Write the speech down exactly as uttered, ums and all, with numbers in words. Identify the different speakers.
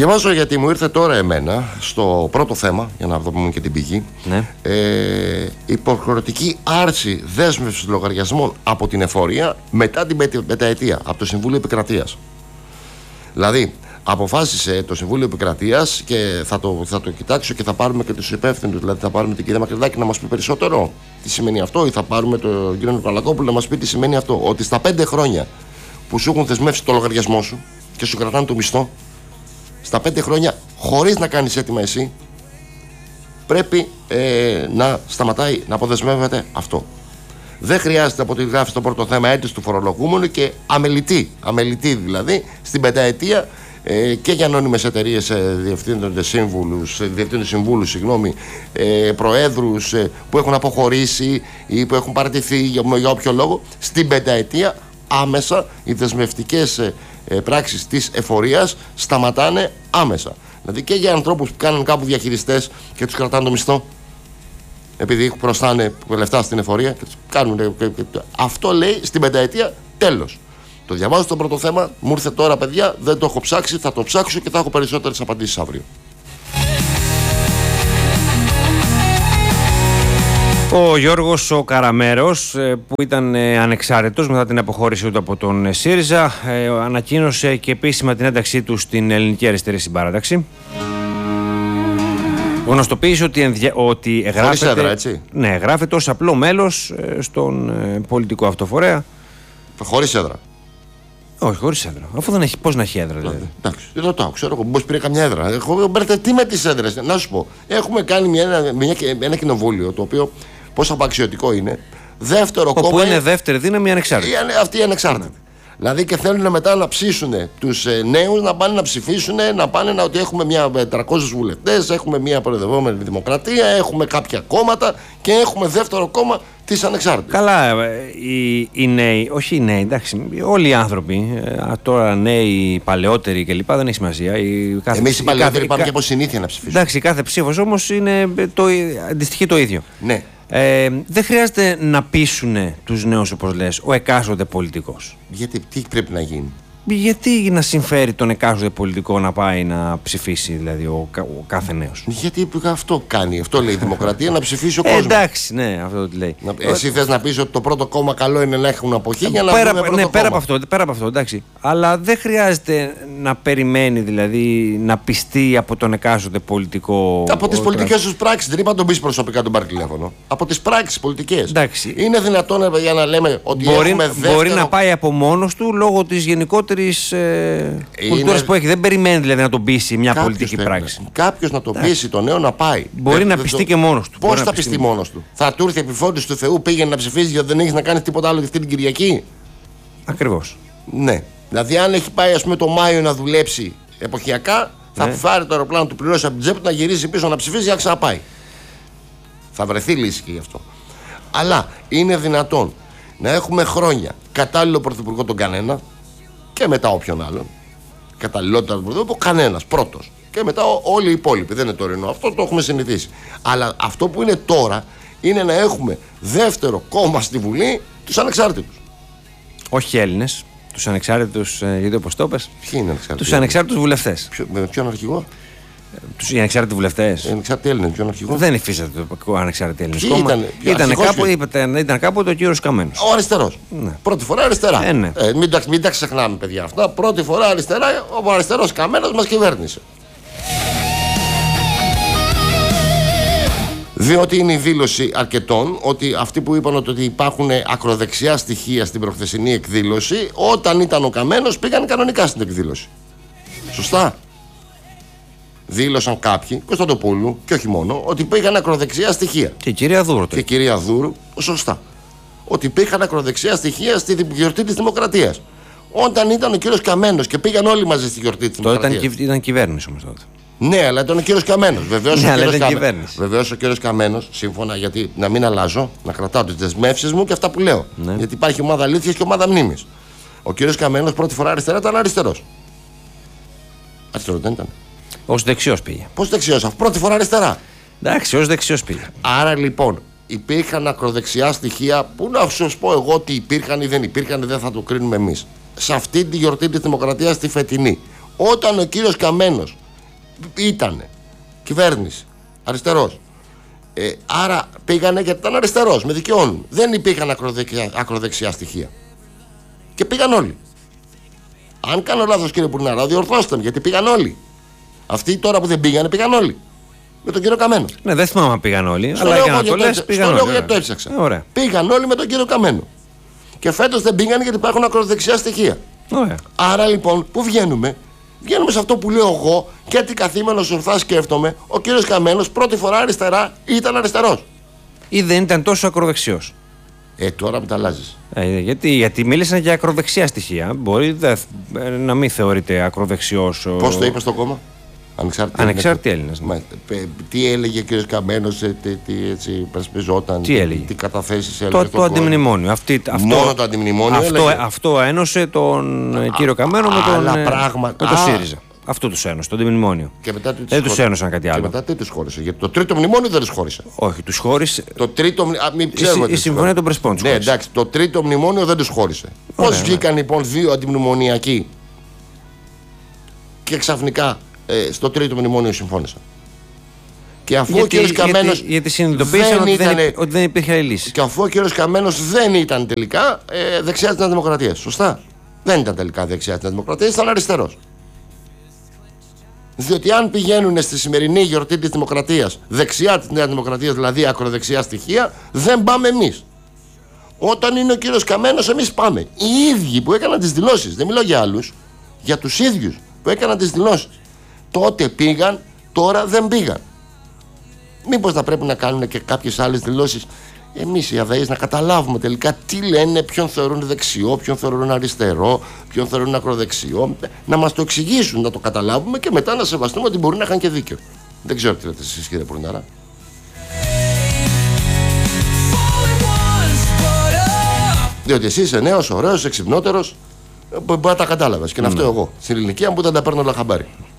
Speaker 1: Διαβάζω, γιατί μου ήρθε τώρα εμένα στο πρώτο θέμα, για να δούμε και την πηγή.
Speaker 2: Ναι.
Speaker 1: Ε, υποχρεωτική άρση δέσμευσης λογαριασμών από την εφορία μετά την πενταετία από το Συμβούλιο Επικρατείας. Δηλαδή, αποφάσισε το Συμβούλιο Επικρατείας, και θα το, θα το κοιτάξω και θα πάρουμε και τους υπεύθυνους. Δηλαδή, θα πάρουμε την κυρία Μακρυδάκη να μας πει περισσότερο τι σημαίνει αυτό, ή θα πάρουμε τον κύριο Νικολακόπουλο να μας πει τι σημαίνει αυτό. Ότι στα πέντε χρόνια που σου έχουν θεσμεύσει το λογαριασμό σου και σου κρατάνε το μισθό, στα πέντε χρόνια, χωρίς να κάνεις έτοιμα εσύ, πρέπει ε, να σταματάει να αποδεσμεύεται αυτό. Δεν χρειάζεται, από ό,τι γράφει στο πρώτο θέμα, αίτηση του φορολογούμενου και αμελητή, αμελητή δηλαδή, στην πενταετία ε, και για ανώνυμες εταιρείες, ε, διευθύνοντες σύμβουλους, ε, διευθύνοντες συμβούλους, συγγνώμη, ε, προέδρους ε, που έχουν αποχωρήσει ή που έχουν παραιτηθεί για, για όποιο λόγο, στην πενταετία άμεσα οι δεσμευτικές ε, ε, πράξεις της εφορίας σταματάνε άμεσα. Δηλαδή και για ανθρώπους που κάνουν κάπου διαχειριστές και τους κρατάνε το μισθό, επειδή προστάνε λεφτά στην εφορία και τους κάνουν. Αυτό λέει στην πενταετία τέλος. Το διαβάζω στο πρώτο θέμα, μου ήρθε τώρα, παιδιά, δεν το έχω ψάξει, θα το ψάξω και θα έχω περισσότερες απαντήσεις αύριο.
Speaker 2: Ο Γιώργος ο Καραμέρος, που ήταν ανεξάρτητος μετά την αποχώρησή του από τον ΣΥΡΙΖΑ, ανακοίνωσε και επίσημα την ένταξή του στην Ελληνική Αριστερή Συμπαράταξη. Γνωστοποίησε ότι, ενδια... ότι γράφεται,
Speaker 1: έδρα, έτσι.
Speaker 2: Ναι, γράφεται ως απλό μέλος στον πολιτικό αυτοφορέα.
Speaker 1: Χωρίς έδρα.
Speaker 2: Όχι, χωρίς έδρα. Αφού δεν έχει, πώς να έχει έδρα, δηλαδή.
Speaker 1: Εντάξει, δεν το ρωτάω, ξέρω εγώ, πώς πήρε καμιά έδρα. Έχω μπερδευτεί με τις έδρες. Να σου πω, έχουμε κάνει μια, μια, ένα κοινοβούλιο το οποίο πόσο απαξιωτικό είναι. Δεύτερο κόμμα.
Speaker 2: Όπου είναι δεύτερη δύναμη ανεξάρτητη.
Speaker 1: Αυτή η ανεξάρτητη. Ναι. Δηλαδή και θέλουν μετά να ψήσουν τους ε, νέους να πάνε να ψηφίσουν, να πάνε να, ότι έχουμε μια τριακόσιους βουλευτές, έχουμε μια προεδρευόμενη δημοκρατία, έχουμε κάποια κόμματα και έχουμε δεύτερο κόμμα της ανεξάρτητης.
Speaker 2: Καλά, οι, οι νέοι, όχι οι νέοι, εντάξει, όλοι οι άνθρωποι, τώρα νέοι, παλαιότεροι κλπ. Δεν έχει σημασία.
Speaker 1: Εμείς οι παλαιότεροι πάμε και από συνήθεια να ψηφίσουμε.
Speaker 2: Εντάξει, κάθε ψήφος όμως είναι το, αντιστοιχεί το ίδιο.
Speaker 1: Ναι.
Speaker 2: Ε, δεν χρειάζεται να πείσουν τους νέους, όπως λες, ο εκάστοτε πολιτικός.
Speaker 1: Γιατί, τι πρέπει να γίνει?
Speaker 2: Γιατί να συμφέρει τον εκάστοτε πολιτικό να πάει να ψηφίσει, δηλαδή, ο, ο κάθε νέος?
Speaker 1: Γιατί αυτό κάνει, αυτό λέει η δημοκρατία, να ψηφίσει ο κόσμος.
Speaker 2: Ε, εντάξει, ναι, αυτό τι λέει.
Speaker 1: Να, εσύ θες να πεις ότι το πρώτο κόμμα καλό είναι να έχουν αποχή για να
Speaker 2: πέρα,
Speaker 1: βγούμε πρώτο
Speaker 2: ναι,
Speaker 1: κόμμα.
Speaker 2: Πέρα από αυτό, πέρα από αυτό, εντάξει. Αλλά δεν χρειάζεται να περιμένει, δηλαδή, να πιστεί από τον εκάστοτε πολιτικό.
Speaker 1: Από τις πολιτικές τους πράξεις. Δεν είπα να τον πεις προσωπικά, τον πάρει τηλέφωνο. Από τις πράξεις πολιτικές.
Speaker 2: Εντάξει.
Speaker 1: Είναι δυνατόν για να λέμε ότι
Speaker 2: μπορεί,
Speaker 1: έχουμε δεύτερο...
Speaker 2: μπορεί να πάει από μόνος του λόγω της γενικότερης ε, είναι... κουλτούρας που έχει. Δεν περιμένει δηλαδή να τον πείσει μια
Speaker 1: κάποιος
Speaker 2: πολιτική
Speaker 1: πρέπει,
Speaker 2: πράξη.
Speaker 1: Κάποιος να τον πείσει το νέο να πάει.
Speaker 2: Μπορεί δεν, να πιστεί το... και μόνος του.
Speaker 1: Πώς θα πιστεί μόνος του? Θα του έρθει επιφώτιση του Θεού, πήγαινε να ψηφίσει γιατί δεν έχεις να κάνεις τίποτα άλλο αυτή την Κυριακή?
Speaker 2: Ακριβώς.
Speaker 1: Ναι. Δηλαδή, αν έχει πάει, ας πούμε, το Μάιο να δουλέψει εποχιακά, θα ναι. πάρει το αεροπλάνο του, πληρώσει από την τσέπη του, να γυρίσει πίσω να ψηφίσει για να ξαναπάει. Θα βρεθεί λύση και γι' αυτό. Αλλά είναι δυνατόν να έχουμε χρόνια κατάλληλο πρωθυπουργό τον κανένα και μετά όποιον άλλον. Καταλληλότητα του πρωθυπουργού κανένας πρώτος. Και μετά ό, όλοι οι υπόλοιποι. Δεν είναι τωρινό. Αυτό το έχουμε συνηθίσει. Αλλά αυτό που είναι τώρα είναι να έχουμε δεύτερο κόμμα στη Βουλή, τους ανεξάρτητους.
Speaker 2: Όχι Έλληνες. Τους ανεξάρτητους, γιατί όπως το πες.
Speaker 1: Ποιοι είναι ανεξάρτητοι?
Speaker 2: Τους ανεξάρτητους βουλευτές.
Speaker 1: Ποιο, με ποιον αρχηγό?
Speaker 2: Τους ανεξάρτητοι βουλευτές.
Speaker 1: Οι ανεξάρτητοι Έλληνες, ποιον αρχηγό?
Speaker 2: Δεν υφίσταται το ανεξάρτητο Έλληνες
Speaker 1: κόμμα.
Speaker 2: Ήταν, ήταν, κάπου, ήταν, ήταν κάποτε ο κύριος Καμένος.
Speaker 1: Ο αριστερός.
Speaker 2: Ναι.
Speaker 1: Πρώτη φορά αριστερά.
Speaker 2: Ε, ναι.
Speaker 1: ε, μην, τα, μην τα ξεχνάμε, παιδιά αυτά. Πρώτη φορά αριστερά, ο αριστερός Καμένος μας κυβέρνησε. Διότι είναι η δήλωση αρκετών ότι αυτοί που είπαν ότι υπάρχουν ακροδεξιά στοιχεία στην προχθεσινή εκδήλωση, όταν ήταν ο Καμένος πήγαν κανονικά στην εκδήλωση. Σωστά. Δήλωσαν κάποιοι, Κωνσταντοπούλου και όχι μόνο, ότι πήγαν ακροδεξιά στοιχεία.
Speaker 2: Και η κυρία Δούρου.
Speaker 1: Και η κυρία Δούρου, σωστά. Ότι πήγαν ακροδεξιά στοιχεία στη γιορτή της Δημοκρατίας. Όταν ήταν ο κύριος Καμένος και πήγαν όλοι μαζί στη γιορτή της Δημοκρατίας.
Speaker 2: Τότε ήταν, ήταν κυβέρνηση όμως τότε.
Speaker 1: Ναι, αλλά ήταν ο κύριος Καμένος. Βεβαίως,
Speaker 2: ναι,
Speaker 1: ο, κύριος
Speaker 2: Καμε...
Speaker 1: Βεβαίως ο κύριος Καμένος, σύμφωνα, γιατί να μην αλλάζω, να κρατάω τις δεσμεύσεις μου και αυτά που λέω.
Speaker 2: Ναι.
Speaker 1: Γιατί υπάρχει ομάδα αλήθειας και ομάδα μνήμης. Ο κύριος Καμένος πρώτη φορά αριστερά ήταν αριστερός. Αριστερό δεν ήταν?
Speaker 2: Ως δεξιός πήγε.
Speaker 1: Πώς δεξιός, αφού πρώτη φορά αριστερά.
Speaker 2: Εντάξει, ως δεξιός πήγε.
Speaker 1: Άρα λοιπόν υπήρχαν ακροδεξιά στοιχεία που να σου πω εγώ ότι υπήρχαν ή δεν υπήρχαν, δεν θα το κρίνουμε εμείς. Σε αυτή τη γιορτή της Δημοκρατίας τη φετινή, όταν ο κύριος Καμένος Ήτανε κυβέρνηση, αριστερός. Ε, άρα πήγανε γιατί ήταν αριστερός, με δικαιώνουν. Δεν υπήρχαν ακροδεξιά, ακροδεξιά στοιχεία. Και πήγαν όλοι. Αν κάνω λάθος, κύριε Πουρνάρα, διορθώστε με, γιατί πήγαν όλοι. Αυτοί τώρα που δεν πήγανε, πήγαν όλοι. Με τον κύριο Καμένο.
Speaker 2: Ναι, δεν θυμάμαι αν πήγαν όλοι.
Speaker 1: Στο
Speaker 2: αλλά
Speaker 1: λέω
Speaker 2: για να
Speaker 1: εγώ
Speaker 2: το
Speaker 1: γιατί
Speaker 2: λες,
Speaker 1: το-
Speaker 2: πήγαν
Speaker 1: στο
Speaker 2: όλοι.
Speaker 1: λέω γιατί το έψαξα.
Speaker 2: Ε, ωραία.
Speaker 1: Πήγαν όλοι με τον κύριο Καμένο. Και φέτος δεν πήγαν γιατί υπάρχουν ακροδεξιά στοιχεία.
Speaker 2: Ωραία.
Speaker 1: Άρα λοιπόν, πού βγαίνουμε? Βγαίνουμε σε αυτό που λέω εγώ, γιατί καθήμενος ορθά σκέφτομαι, ο κύριος Καμένος πρώτη φορά αριστερά ήταν αριστερός.
Speaker 2: Ή δεν ήταν τόσο ακροδεξιός.
Speaker 1: Ε, τώρα με τα αλλάζεις.
Speaker 2: Ε, γιατί, γιατί μίλησαν για ακροδεξιά στοιχεία. Μπορεί δε, ε, να μην θεωρείται ακροδεξιός. Ο...
Speaker 1: Πώς το είπε στο κόμμα? Ανεξάρτητοι
Speaker 2: Ανεξάρτητοι Έλληνες, ναι.
Speaker 1: Μα, πε- τι έλεγε ο κύριος Καμένος, ε, τι, τι έτσι υπερασπιζόταν,
Speaker 2: Τι έλεγε?
Speaker 1: τι καταθέσεις έλεγε
Speaker 2: Το,
Speaker 1: στον
Speaker 2: το
Speaker 1: κόσμο.
Speaker 2: αντιμνημόνιο. Αυτή, αυτό,
Speaker 1: Μόνο το αντιμνημόνιο
Speaker 2: αυτό,
Speaker 1: έλεγε.
Speaker 2: αυτό ένωσε τον ε, κύριο Καμένο με τον,
Speaker 1: άλλα
Speaker 2: ε,
Speaker 1: πράγματα.
Speaker 2: με το
Speaker 1: Α.
Speaker 2: ΣΥΡΙΖΑ. Αυτό τους ένωσε, το αντιμνημόνιο.
Speaker 1: Και μετά τι τους
Speaker 2: Δεν τους
Speaker 1: χώρισε?
Speaker 2: ένωσαν κάτι
Speaker 1: Και
Speaker 2: άλλο.
Speaker 1: μετά τι τους χώρισε? Γιατί το τρίτο μνημόνιο δεν τους χώρισε.
Speaker 2: Όχι, τους χώρισε.
Speaker 1: Το τρίτο μνημόνιο. Μην
Speaker 2: Η,
Speaker 1: ξέρουμε
Speaker 2: συ-
Speaker 1: τι
Speaker 2: η
Speaker 1: τους
Speaker 2: συμφωνία
Speaker 1: χώρισε.
Speaker 2: των Πρεσπών τους
Speaker 1: Ναι,
Speaker 2: χώρισε.
Speaker 1: εντάξει, το τρίτο μνημόνιο δεν τους χώρισε.
Speaker 2: Ωραία,
Speaker 1: Πώς
Speaker 2: ναι.
Speaker 1: βγήκαν λοιπόν δύο αντιμνημονιακοί και ξαφνικά ε, στο τρίτο μνημόνιο συμφώνησαν. Και αφού
Speaker 2: Γιατί,
Speaker 1: ο κύριος Καμένος.
Speaker 2: γιατί, γιατί συνειδητοποίησαν
Speaker 1: δεν
Speaker 2: ότι, δεν,
Speaker 1: ήτανε-
Speaker 2: υπ- ότι δεν υπήρχε άλλη λύση.
Speaker 1: Και αφού ο κύριος Καμένος δεν ήταν τελικά ε, δεξιά της Νέας Δημοκρατίας. Σωστά. Δεν ήταν τελικά δεξιά της Νέας Δημοκρατίας, ήταν αριστερός. Διότι αν πηγαίνουν στη σημερινή γιορτή της Δημοκρατίας δεξιά της Νέας Δημοκρατίας, δηλαδή ακροδεξιά στοιχεία, δεν πάμε εμείς. Όταν είναι ο κύριος Καμένος, εμείς πάμε. Οι ίδιοι που έκαναν τις δηλώσεις, δεν μιλάω για άλλους, για τους ίδιους που έκαναν τις δηλώσεις. Τότε πήγαν, τώρα δεν πήγαν. Μήπως θα πρέπει να κάνουν και κάποιες άλλες δηλώσεις, εμείς οι αδαείς, να καταλάβουμε τελικά τι λένε, ποιον θεωρούν δεξιό, ποιον θεωρούν αριστερό, ποιον θεωρούν ακροδεξιό. Να μας το εξηγήσουν, να το καταλάβουμε και μετά να σεβαστούμε ότι μπορεί να είχαν και δίκιο. Δεν ξέρω τι λέτε εσείς, κύριε Πουρνάρα. Διότι εσύ είσαι νέος, ωραίος, εξυπνότερος, μπορεί να τα κατάλαβες. Και να φταίω εγώ. Στην ηλικία μου που δεν τα παίρνω όλα χαμπάρι.